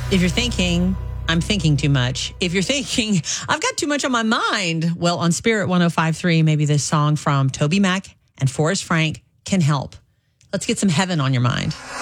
If you're thinking, I'm thinking too much. If you're thinking, I've got too much on my mind, well, on Spirit 105.3, maybe this song from Toby Mac and Forrest Frank can help. Let's get some heaven on your mind.